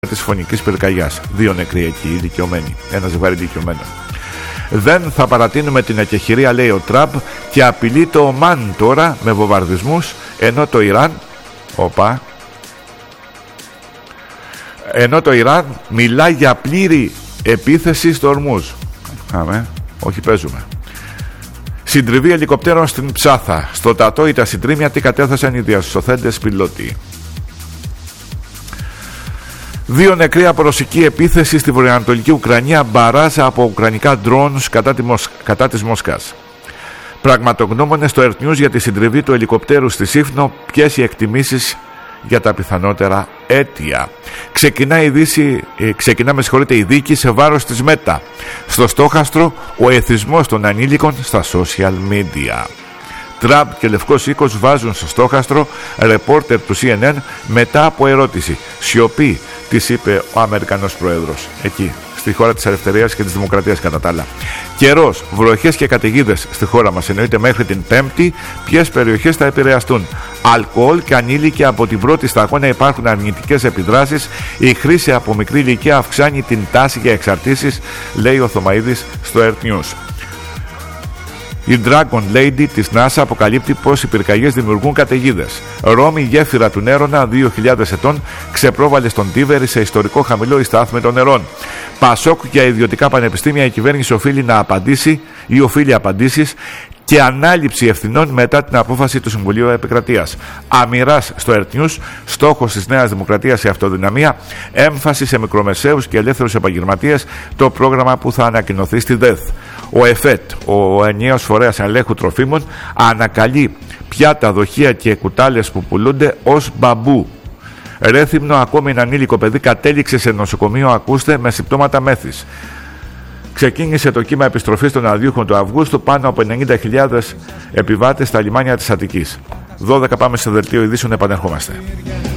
της φωνικής πυρκαγιάς. 2 νεκροί εκεί, ηλικιωμένοι. Ένα ζευγάρι ηλικιωμένο. Δεν θα παρατείνουμε την ακεχηρία, λέει ο Τραμπ, και απειλεί το Ομάν τώρα με βομβαρδισμούς, ενώ το Ιράν μιλά για πλήρη επίθεση στο Ορμούζ. Όχι, παίζουμε. Συντριβή ελικοπτέρων στην Ψάθα. Στο Τατόι τα συντρίμια τι κατέθεσαν οι διασωθέντες πιλότοι. 2 νεκροί από ρωσική επίθεση στη βορειοανατολική Ουκρανία, μπαράζα από ουκρανικά drones κατά της Μόσχας. Πραγματογνώμονες στο Earth News για τη συντριβή του ελικοπτέρου στη Σύφνο, ποιες οι εκτιμήσεις για τα πιθανότερα αίτια. Ξεκινά η δίκη σε βάρος της ΜΕΤΑ. Στο στόχαστρο ο εθισμός των ανήλικων στα social media. Τραμπ και Λευκός Οίκος βάζουν στο στόχαστρο ρεπόρτερ του CNN μετά από ερώτηση. Σιωπή, της είπε ο Αμερικανός Πρόεδρος. Εκεί, στη χώρα της ελευθερίας και της δημοκρατίας κατά τα άλλα. Καιρός, βροχές και καταιγίδες στη χώρα μας, εννοείται μέχρι την Πέμπτη. Ποιες περιοχές θα επηρεαστούν? Αλκοόλ και ανήλικοι από την πρώτη σταγόνα υπάρχουν αρνητικές επιδράσεις. Η χρήση από μικρή ηλικία αυξάνει την τάση για εξαρτήσεις, λέει ο Θωμαίδης στο Earth News. Η Dragon Lady της NASA αποκαλύπτει πως οι πυρκαγιές δημιουργούν καταιγίδες. Ρώμη, γέφυρα του Νέρονα 2.000 ετών, ξεπρόβαλε στον Τίβερη σε ιστορικό χαμηλό η στάθμη των νερών. Πασόκ για ιδιωτικά πανεπιστήμια, η κυβέρνηση οφείλει απαντήσεις και ανάληψη ευθυνών μετά την απόφαση του Συμβουλίου Επικρατείας. Αμοιράς στο Earth News, στόχος της Νέας Δημοκρατίας η αυτοδυναμία, έμφαση σε μικρομεσαίους και ελεύθερους επαγγελματίες, το πρόγραμμα που θα ανακοινωθεί στη ΔΕΘ. Ο ΕΦΕΤ, ο ενιαίος φορέας ελέγχου τροφίμων, ανακαλεί πιάτα, δοχεία και κουτάλες που πουλούνται ως μπαμπού. Ρέθυμνο, ακόμη ένα ανήλικο παιδί κατέληξε σε νοσοκομείο, ακούστε, με συμπτώματα μέθης. Ξεκίνησε το κύμα επιστροφής των αδιούχων του Αυγούστου, πάνω από 90.000 επιβάτες στα λιμάνια της Αττικής. 12 πάμε σε δελτίο ειδήσεων, επανερχόμαστε.